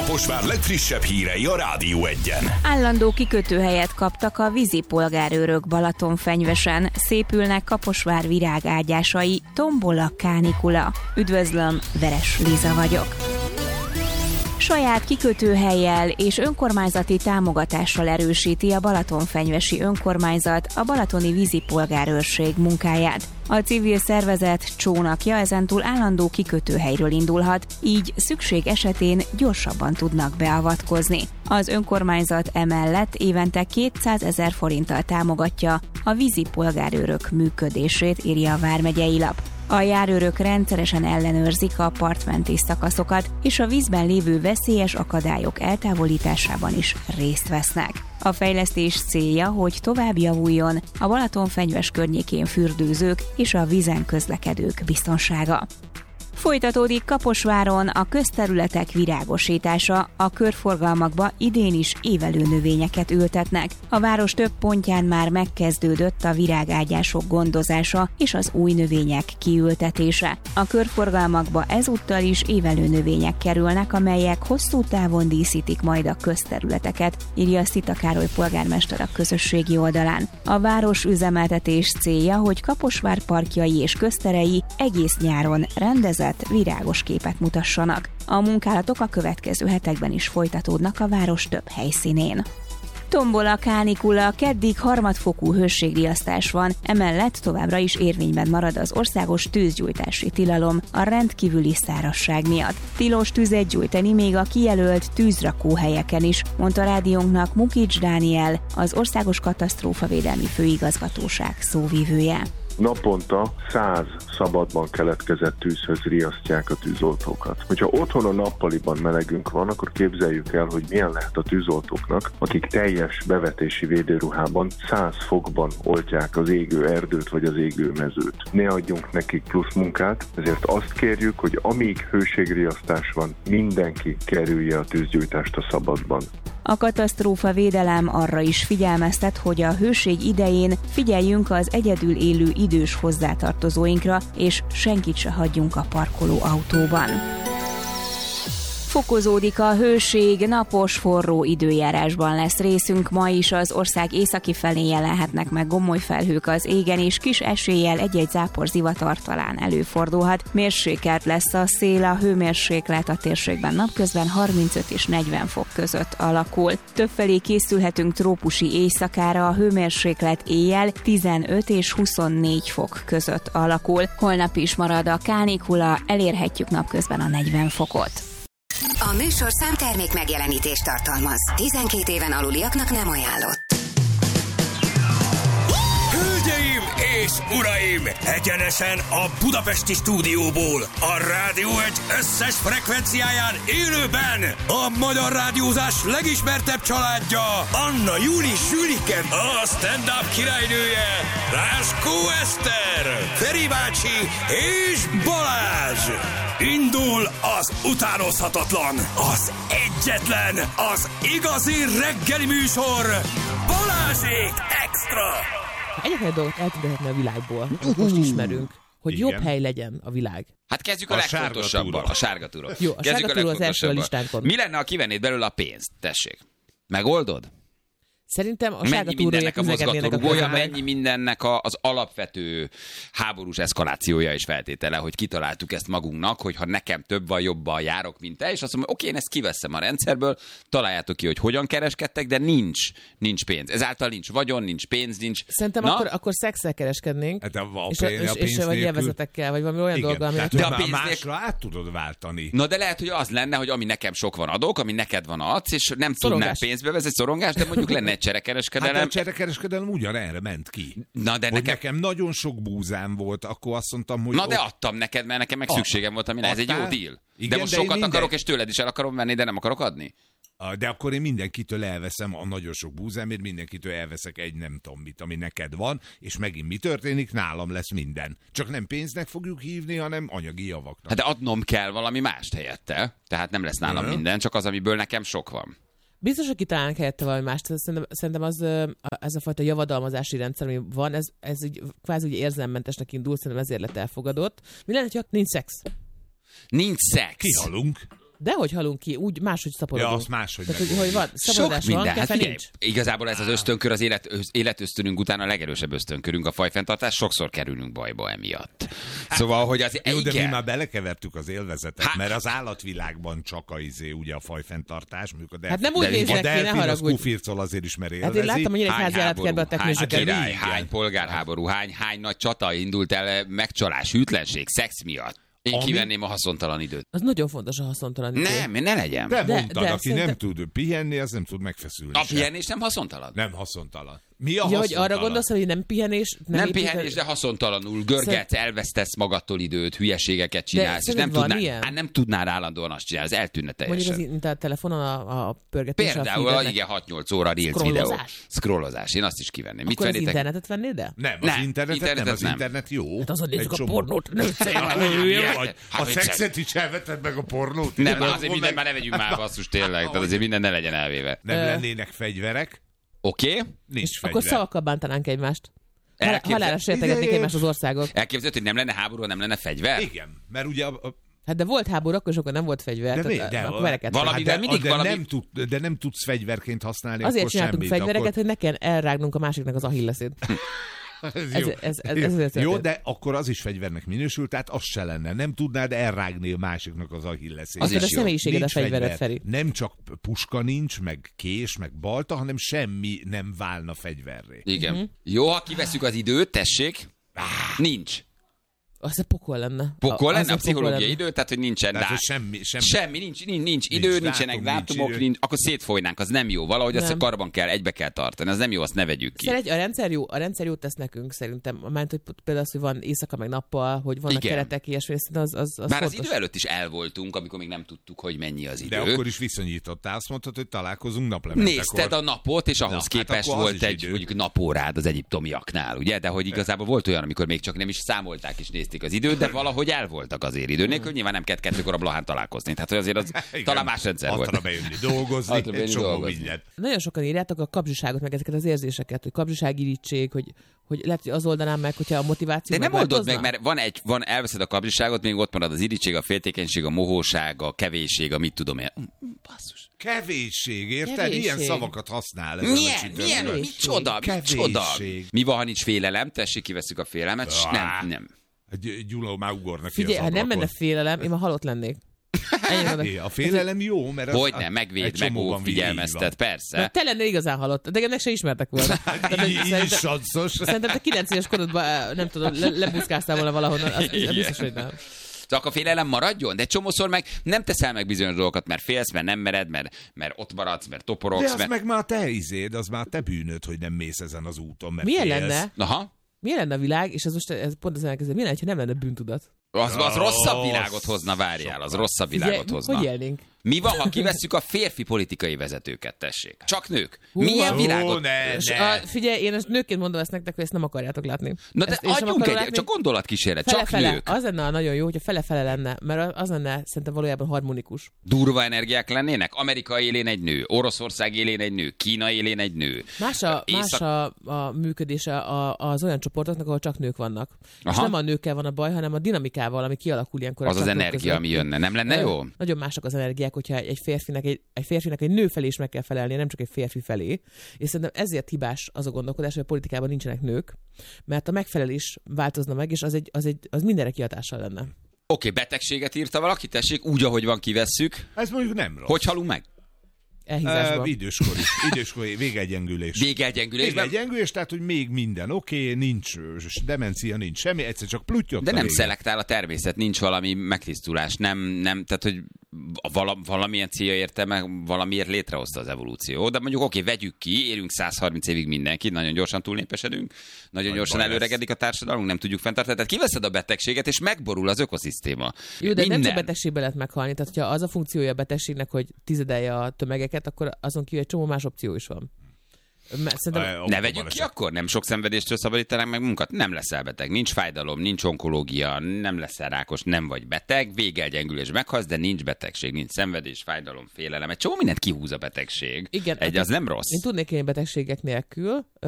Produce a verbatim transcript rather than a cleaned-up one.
Kaposvár legfrissebb hírei a Rádió Egyen. Állandó kikötőhelyet kaptak a vízipolgárőrök Balatonfenyvesen. Szépülnek Kaposvár virágágyásai, tombol a kánikula. Üdvözlöm, Veres Liza vagyok. Saját kikötőhellyel és önkormányzati támogatással erősíti a Balatonfenyvesi önkormányzat a balatoni vízipolgárőrség munkáját. A civil szervezet csónakja ezentúl állandó kikötőhelyről indulhat, így szükség esetén gyorsabban tudnak beavatkozni. Az önkormányzat emellett évente kétszázezer forinttal támogatja a vízipolgárőrök működését, írja a vármegyei lap. A járőrök rendszeresen ellenőrzik a partmenti szakaszokat, és a vízben lévő veszélyes akadályok eltávolításában is részt vesznek. A fejlesztés célja, hogy tovább javuljon a Balatonfenyves környékén fürdőzők és a vízen közlekedők biztonsága. Folytatódik Kaposváron a közterületek virágosítása, a körforgalmakba idén is évelő növényeket ültetnek. A város több pontján már megkezdődött a virágágyások gondozása és az új növények kiültetése. A körforgalmakba ezúttal is évelő növények kerülnek, amelyek hosszú távon díszítik majd a közterületeket, írja Szita Károly polgármester a közösségi oldalán. A város üzemeltetés célja, hogy Kaposvár parkjai és közterei egész nyáron rendezett virágos képet mutassanak. A munkálatok a következő hetekben is folytatódnak a város több helyszínén. Tombol a kánikula, keddig harmadfokú hőségriasztás van, emellett továbbra is érvényben marad az országos tűzgyújtási tilalom a rendkívüli szárazság miatt. Tilos tüzet gyújtani még a kijelölt tűzrakóhelyeken is, mondta rádiónknak Mukics Dániel, az Országos Katasztrófavédelmi Főigazgatóság szóvivője. Naponta száz szabadban keletkezett tűzhöz riasztják a tűzoltókat. Hogyha otthon a nappaliban melegünk van, akkor képzeljük el, hogy milyen lehet a tűzoltóknak, akik teljes bevetési védőruhában száz fokban oltják az égő erdőt vagy az égő mezőt. Ne adjunk nekik plusz munkát, ezért azt kérjük, hogy amíg hőségriasztás van, mindenki kerülje a tűzgyújtást a szabadban. A katasztrófavédelem arra is figyelmeztet, hogy a hőség idején figyeljünk az egyedül élő idős hozzátartozóinkra, és senkit se hagyjunk a parkoló autóban. Fokozódik a hőség, napos, forró időjárásban lesz részünk. Ma is az ország északi felén jelenhetnek meg gomoly felhők az égen, és kis eséllyel egy-egy zápor zivatar talán előfordulhat. Mérsékelt lesz a szél, a hőmérséklet a térségben napközben harmincöt és negyven fok között alakul. Többfelé készülhetünk trópusi éjszakára, a hőmérséklet éjjel tizenöt és huszonnégy fok között alakul. Holnap is marad a kánikula, elérhetjük napközben a negyven fokot. A műsor számtermék megjelenítést tartalmaz. tizenkét éven aluliaknak nem ajánlott. Hölgyeim és uraim! Egyenesen a budapesti stúdióból, a Rádió Egy összes frekvenciáján élőben a magyar rádiózás legismertebb családja, Anna Júli Sülike, a stand-up királynője, Ráskó Eszter, Feri bácsi és Balázs. Indul az utánozhatatlan, az egyetlen, az igazi reggeli műsor, Balázsék Extra! Egyetlen dolgot eltűnhetne a világból, uh, most ismerünk, hogy igen. Jobb hely legyen a világ. Hát kezdjük a, a legfontosabbal, a sárga túró. Jó, a sárga túró az első a listánkon. Mi lenne, ha kivennéd belőle a pénzt? Tessék. Megoldod? Szerintem a sárga túróért üzegetnének a közben. Mennyi mindennek a, az alapvető háborús eszkalációja és feltétele, hogy kitaláltuk ezt magunknak, hogy ha nekem több van, jobban járok, mint te, és azt mondom, oké, én ezt kiveszem a rendszerből, találjátok ki, hogy hogyan kereskedtek, de nincs, nincs pénz. Ezáltal nincs vagyon, nincs pénz, nincs... Szerintem akkor, akkor szexel kereskednénk, hát a, a és, pénz, és, és, és vagy élvezetekkel, vagy valami olyan igen, dolga, tehát, de a pénz másra át tudod váltani. Na de lehet, hogy az lenne, hogy ami nekem sok van adok, ami neked van adsz, és nem tudnál pénzbe vezetni, szorongás, de mondjuk lenne cserekereskedelem. Hát a cserekereskedelem ugyanerre ment ki. Na de nekem... nekem nagyon sok búzám volt, akkor azt mondtam, hogy... Na de adtam neked, mert nekem meg szükségem volt, amire ez egy jó deal. Igen, de most de sokat minden... akarok, és tőled is el akarom venni, de nem akarok adni. De akkor én mindenkitől elveszem a nagyon sok búzámért, mindenkitől elveszek egy nem tudom mit, ami neked van, és megint mi történik? Nálam lesz minden. Csak nem pénznek fogjuk hívni, hanem anyagi javaknak. Hát de adnom kell valami mást helyette. Tehát nem lesz nálam uh-huh. minden, csak az, amiből nekem sok van. Biztos, hogy kitalálnak helyette valami mást. Szerintem, szerintem az, ez a fajta javadalmazási rendszer, ami van, ez, ez így, kvázi úgy érzelmmentesnek indul, szerintem ezért lett elfogadott. Mi lenne, ha nincs szex? Nincs szex. Kihalunk. Dehogy halunk ki, úgy máshogy szaporodunk. Ja, az máshogy. Tehát, hogy, hogy van, szaporodás Sok van, minden. Hát kefe figyelj, nincs. igazából ez az ösztönkör, az élet, életösztönünk után a legerősebb ösztönkörünk, a fajfenntartás, sokszor kerülünk bajba emiatt. Szóval, hogy az Jó, de mi igen. már belekevertük az élvezetet, Hát- mert az állatvilágban csak a izé, ugye a fajfenntartás, mondjuk a delfin. Hát nem úgy de néznek a ki, ne delfin az haragudj. kufircol azért is, mert Hát élvezi. én láttam, hogy Hány nyíregyházi állatkertben a háború, hány teknőzőket. király, hány polgárháború, hány, hány nagy csata indult el megcsalás, hűtlenség, szex miatt. Én Ami- kivenném a haszontalan időt. Az nagyon fontos a haszontalan idő. Nem, ne legyen. De De- mondtad, de aki szerintem- nem tud pihenni, az nem tud megfeszülni. A sem. pihenés nem haszontalan. Nem haszontalan. Mi a Ja, haszontalan? hogy arra gondolsz, hogy nem pihenés? Nem, nem építed- pihenés, de haszontalanul görgetsz, elvesztesz magadtól időt, hülyeségeket csinálsz, és nem szerinted van tudnál, ilyen? hát nem tudnál állandóan azt csinálni, ez eltűnne Mondjuk teljesen. az, mint a telefonon a, a pörgetés. Például, a a, feedednek. igen, hat-nyolc óra Reels Scrollozás? videó. Scrollozás. Én azt is kivenném. Mit Akkor az vennétek? internetet vennéd el? Nem, az Nem, internetet, internetet nem, az nem. internet jó. Hát azon nézzük Egy a csomó- pornót. Nem Hülye vagy. Hát, A hogy szexet is elveted meg a pornót. Nem, Akkor azért minden meg- már ne vegyünk már basszus tényleg. Tehát azért minden ne legyen elvéve. Nem Ö. lennének fegyverek, Oké? Okay? nincs És fegyver. akkor szavakkal bántanánk egymást. Hal- Elképzel- Halálra sértegetnék Igen. egymást az országok. Elképzelhető, hogy nem lenne háború, nem lenne fegyver? Igen, mert ugye a, a Hát de volt háború, akkor sokan nem volt fegyver. De, tehát, mi? de, akkor vereket valami- fel. de de, mindig de, valami- nem tud, de nem tudsz fegyverként használni Azért akkor csináltunk semmit, fegyvereket, akkor... hogy ne kelljen elrágnunk a másiknak az ahilleszét. Ez, Ez- jó. ez- ez- ez azért jó, történt. de akkor az is fegyvernek minősül, tehát az se lenne. Nem tudnád elrágni a másiknak az ahilleszét. Az Akkor is a jó. személyiséged a Nincs fegyvered, fegyver. Feri. Nem csak puska nincs, meg kés, meg balta, hanem semmi nem válna fegyverré. Igen. Mhm. Jó, ha kiveszük az időt, tessék. Nincs. Az a pokol lenne. Pokol Az lenne a pokol pszichológiai lenne. idő, tehát hogy nincsen Tehát, dá... hogy semmi, semmi. Semmi, nincs, nincs, nincs idő, Nincs nincsenek dátum, dátumok, nincs idő. nincs, akkor szétfolynánk, az nem jó. Valahogy azt a Nem. karban kell, egybe kell tartani, az nem jó, azt ne vegyük ki. Szerintem a rendszer jó, a rendszer jót tesz nekünk szerintem. Mert hogy például az, hogy van éjszaka meg nappal, hogy vannak Igen. keretek, ilyesmi, szerintem az, az, az Már az fontos. idő előtt is elvoltunk, amikor még nem tudtuk, hogy mennyi az idő. De akkor is viszonyítottál, azt mondtad, hogy találkozunk naplementekor. Nézted a napot, és ahhoz Na, hát képest akkor az volt is egy idő. mondjuk napórád az egyiptomiaknál, ugye? De hogy igazából volt olyan, amikor még csak nem is számolták és nézték az időt, de valahogy el voltak azért idő nélkül, nyilván nem kellett kettőkor a Blahán találkozni. Tehát hogy azért az Igen. talán más rendszer volt. Hatra bejönni dolgozni, Hatra bejönni egy csomó dolgozni. mindent. Nagyon sokan írjátok a kapzsiságot, meg ezeket az érzéseket, hogy kapzsiságirítség, hogy, hogy lehet, hogy az oldanám meg, hogyha a motiváció De nem oldod megváltozna. meg, mert van egy, van, elveszed a kapzsiságot, még ott marad az irítség, a féltékenység, a mohóság, a kevésség, a mit tudom én. Basszus. Kevésség, érted? Kevésség. Ilyen szavakat használ. ezen a Milyen, csütörtökön. milyen, Kevésség. micsoda, micsoda. Kevésség. Mi van, ha nincs félelem? Tessék, kiveszük a félelmet. S nem, nem. Gy- Gyula már ugornak Figyelj, ki ha az nem ablakon. menne félelem, én már halott lennék. Ennyi mondom. É, a félelem jó, mert az, Hogy a- nem, egy megvéd, csomóban megóv, így figyelmeztet, van. persze. Mert te lennél igazán halott, de meg se ismertek volna. Tehát, hogy Így is szerintem, sanszos. szerintem te kilenc éves korodban, eh, nem tudom, le, lebuszkáztál volna valahonnan, az, az biztos, hogy nem. Csak a félelem maradjon, de csomószor meg nem teszel meg bizonyos dolgokat, mert félsz, mert nem mered, mert, mert ott maradsz, mert De toporogsz. az Mert... meg már a te izéd, az már a te bűnöd, hogy nem mész ezen az úton, mert Milyen félsz. lenne, Aha. milyen lenne a világ, és ez most ez pont az elkezdő, milyen lenne, ha nem lenne bűntudat? Az, az rosszabb Ó, világot hozna, várjál, az rosszabb Figyelj, világot hozna. hogy élnénk? Mi van, ha kivesszük a férfi politikai vezetőket, tessék? Csak nők. Hú, Milyen ó, világot? ne, És ne. a, figyelj, én ezt nőként mondom ezt nektek, hogy ezt nem akarjátok látni. Na de ezt én sem adjunk akarom egy, látni. csak gondolatkísérlet, csak Fele-fele. nők. Az lenne a nagyon jó, hogyha fele-fele lenne, mert az lenne szerintem valójában harmonikus. Durva energiák lennének? Amerika élén egy nő, Oroszország élén egy nő, Kína élén egy nő. Más a, Észak- más a, a működése a, az olyan csoportoknak, ahol csak nők vannak. Aha. És Aha. nem a nőkkel van a baj, hanem a dinamikával, ami kialakul ilyenkor. a Az az csapatok energia, között. ami jönne. Nem lenne jó? Nagyon mások az energiák, hogyha egy férfinek egy, egy férfinek egy nő felé is meg kell felelnie, nem csak egy férfi felé. És szerintem ezért hibás az a gondolkodás, hogy a politikában nincsenek nők, mert a megfelelés változna meg, és az, egy, az, egy, az mindenre kihatással lenne. Oké, betegséget írta valaki, tessék, úgy, ahogy van, kivesszük. Ez mondjuk nem rossz. Hogy halunk meg? Elhízásban. Uh, időskori, időskori végegyengülés. Végelgyengülésben? Végegyengülés, tehát, hogy még minden oké, okay, nincs ö, demencia, nincs semmi, egyszer csak pluttyot. De a nem vége. szelektál a természet, nincs valami megtisztulás, nem, nem, tehát, hogy vala, valamilyen célja érte meg, valamiért létrehozta az evolúció. De mondjuk oké, vegyük ki, élünk száz harminc évig mindenkit, nagyon gyorsan túlnépesedünk, nagyon Nagy gyorsan baj előregedik a társadalmunk, nem tudjuk fenntartani. Tehát kiveszed a betegséget, és megborul az ökoszisztéma. Jó, de nem Minden. csak betegségbe lehet meghalni. Tehát, hogyha az a funkciója a betegségnek, hogy tizedelje a tömegeket, akkor azon kívül egy csomó más opció is van. Mert szerintem... Aj, Ne abban vegyük van ki eset. akkor? Nem sok szenvedéstől szabadítanánk meg munkat? Nem leszel beteg, nincs fájdalom, nincs onkológia, nem leszel rákos, nem vagy beteg, végelgyengülés, meghalsz, de nincs betegség, nincs szenvedés, fájdalom, félelem. Egy csomó mindent kihúz a betegség. Igen, Egy, hát az nem rossz. Én tudnék élni betegségek nélkül,